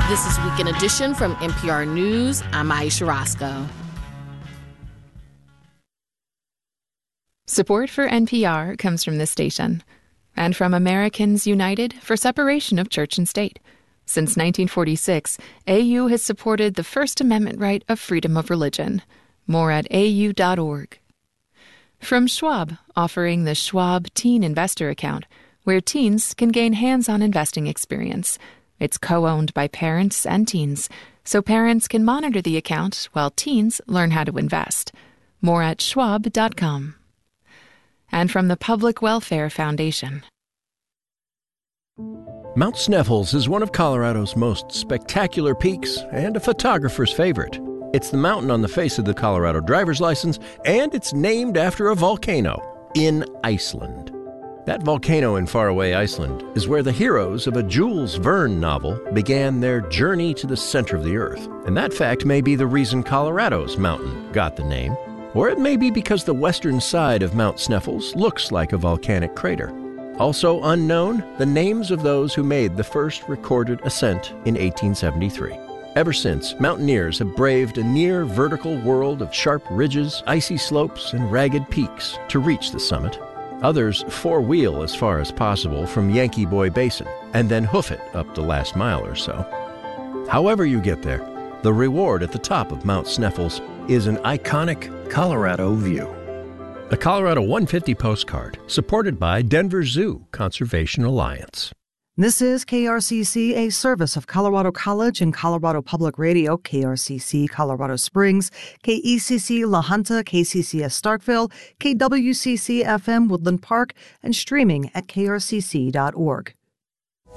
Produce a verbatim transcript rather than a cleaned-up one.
This is Weekend Edition from N P R News. I'm Aisha Roscoe. Support for N P R comes from this station and from Americans United for Separation of Church and State. Since nineteen forty-six, A U has supported the First Amendment right of freedom of religion. More at A U dot org. From Schwab, offering the Schwab Teen Investor Account, where teens can gain hands-on investing experience. It's co-owned by parents and teens, so parents can monitor the account while teens learn how to invest. More at schwab dot com. And from the Public Welfare Foundation. Mount Sneffels is one of Colorado's most spectacular peaks and a photographer's favorite. It's the mountain on the face of the Colorado driver's license, and it's named after a volcano in Iceland. That volcano in faraway Iceland is where the heroes of a Jules Verne novel began their journey to the center of the earth. And that fact may be the reason Colorado's mountain got the name. Or it may be because the western side of Mount Sneffels looks like a volcanic crater. Also unknown, the names of those who made the first recorded ascent in eighteen seventy-three. Ever since, mountaineers have braved a near vertical world of sharp ridges, icy slopes, and ragged peaks to reach the summit. Others four-wheel as far as possible from Yankee Boy Basin and then hoof it up the last mile or so. However you get there, the reward at the top of Mount Sneffels is an iconic Colorado view. A Colorado one fifty postcard supported by Denver Zoo Conservation Alliance. This is K R C C, a service of Colorado College and Colorado Public Radio, K R C C Colorado Springs, K E C C La Junta, K C C S Starkville, K W C C F M Woodland Park, and streaming at K R C C dot org.